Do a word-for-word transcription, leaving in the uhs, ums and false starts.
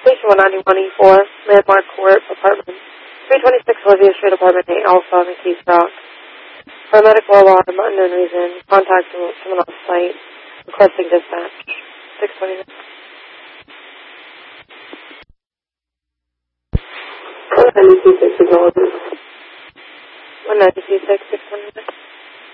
Station one ninety-one E four, Landmark Court, Apartment three twenty-six Olivia Street, Apartment eight Alpha, McKees Rock. For a medical alarm, unknown reason, contact someone off site, requesting dispatch. six twenty-nine. one ninety-two six, six twenty-nine.